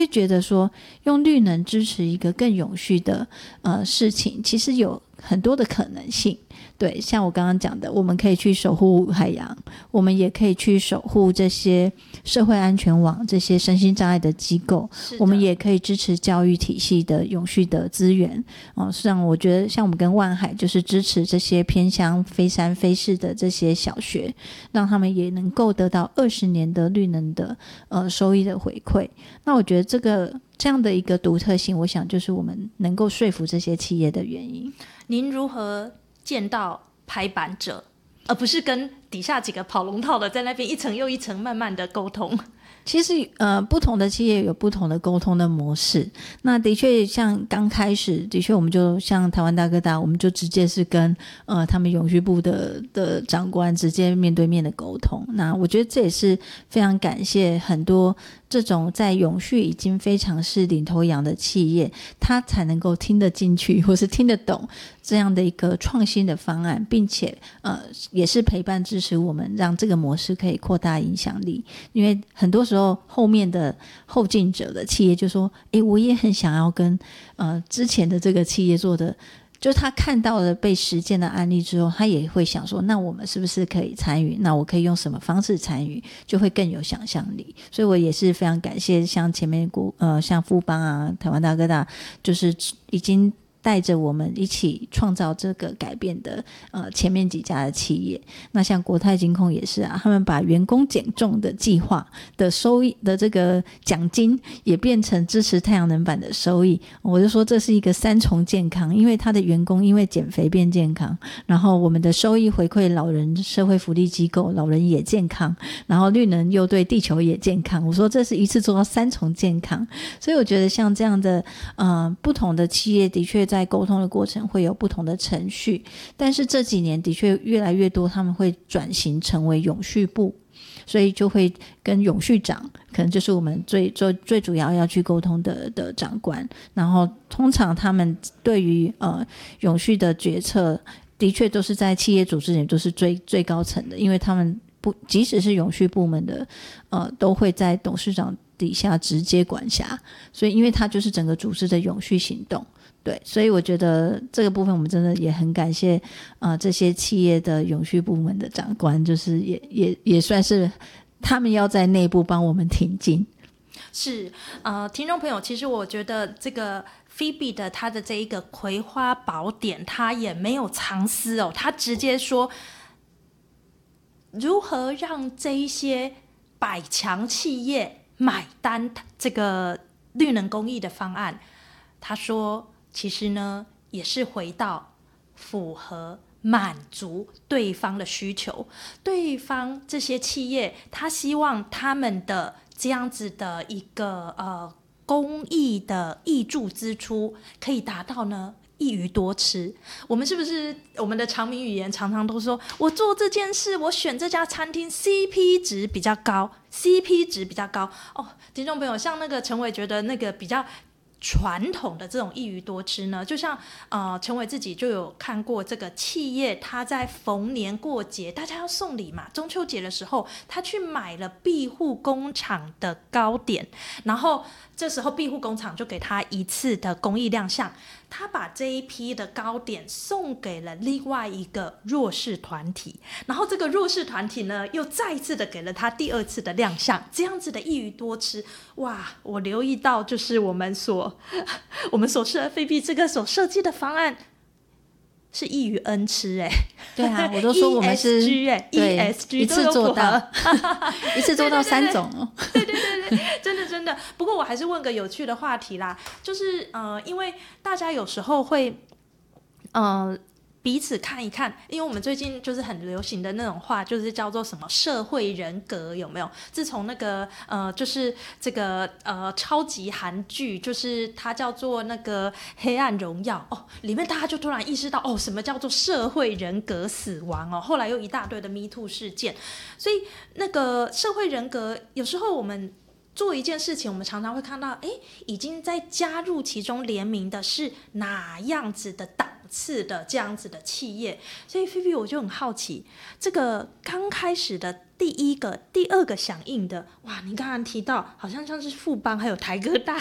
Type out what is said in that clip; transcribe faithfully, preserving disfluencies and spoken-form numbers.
觉得说用绿能支持一个更永续的呃事情，其实有很多的可能性。对，像我刚刚讲的，我们可以去守护海洋，我们也可以去守护这些社会安全网，这些身心障碍的机构，我们也可以支持教育体系的永续的资源。哦，像我觉得像我们跟万海就是支持这些偏乡非山非市的这些小学，让他们也能够得到二十年的绿能的呃收益的回馈。那我觉得这个这样的一个独特性，我想就是我们能够说服这些企业的原因。 您如何见到拍板者，而不是跟底下几个跑龙套的在那边一层又一层慢慢的沟通？ 其实呃，不同的企业有不同的沟通的模式。那的确像刚开始，的确我们就像台湾大哥大，我们就直接是跟呃他们永续部的的长官直接面对面的沟通。那我觉得这也是非常感谢很多这种在永续已经非常是领头羊的企业，他才能够听得进去或是听得懂这样的一个创新的方案，并且呃也是陪伴支持我们，让这个模式可以扩大影响力。因为很多时候后面的后进者的企业就说，诶，我也很想要跟呃之前的这个企业做的，就他看到了被实践的案例之后，他也会想说，那我们是不是可以参与，那我可以用什么方式参与，就会更有想象力。所以我也是非常感谢像前面呃像富邦啊，台湾大哥大，就是已经带着我们一起创造这个改变的呃前面几家的企业。那像国泰金控也是啊，他们把员工减重的计划的收益的这个奖金也变成支持太阳能板的收益。我就说这是一个三重健康，因为他的员工因为减肥变健康，然后我们的收益回馈老人社会福利机构，老人也健康，然后绿能又对地球也健康。我说这是一次做到三重健康。所以我觉得像这样的呃不同的企业的确在沟通的过程会有不同的程序，但是这几年的确越来越多他们会转型成为永续部，所以就会跟永续长可能就是我们最最最主要要去沟通的的长官，然后通常他们对于呃永续的决策的确都是在企业组织里都是最最高层的，因为他们不即使是永续部门的呃都会在董事长底下直接管辖，所以因为他就是整个组织的永续行动。对，所以我觉得这个部分我们真的也很感谢呃这些企业的永续部门的长官，就是也也也算是他们要在内部帮我们挺进。 是呃，听众朋友，其实我觉得这个 Phoebe 的他的这一个葵花宝典，他也没有藏私哦，他直接说如何让这一些百强企业买单这个绿能公益的方案。他说其实呢也是回到符合满足对方的需求，对方这些企业他希望他们的这样子的一个呃公益的挹注支出可以达到呢一鱼多吃。我们是不是我们的常民语言常常都说我做这件事，我选这家餐厅 C P 值比较高 C P 值比较高哦，听众朋友，像那个陈伟觉得那个比较传统的这种一鱼多吃呢，就像呃陈伟自己就有看过这个企业，他在逢年过节大家要送礼嘛，中秋节的时候他去买了庇护工厂的糕点，然后这时候庇护工厂就给他一次的公益亮相，他把这一批的糕点送给了另外一个弱势团体，然后这个弱势团体呢又再一次的给了他第二次的亮相，这样子的一鱼多吃。哇，我留意到就是我们所我们所设菲比这个所设计的方案是一鱼 N 吃哎、欸， 对啊，我都说我们是 E S G 哎、欸、，E S G 一次做到，一次做到三种哦。 对对对对，真的真的。不过我还是问个有趣的话题啦，就是呃，因为大家有时候会呃。彼此看一看，因为我们最近就是很流行的那种话，就是叫做什么社会人格，有没有？自从那个呃，就是这个呃超级韩剧，就是它叫做那个《黑暗荣耀》哦，里面大家就突然意识到哦，什么叫做社会人格死亡哦？后来又一大堆的 Me Too 事件，所以那个社会人格有时候我们做一件事情，我们常常会看到，哎，已经在加入其中联名的是哪样子的档次的这样子的企业。所以菲菲我就很好奇，这个刚开始的第一个、第二个响应的，哇，你刚刚提到好像像是富邦还有台哥大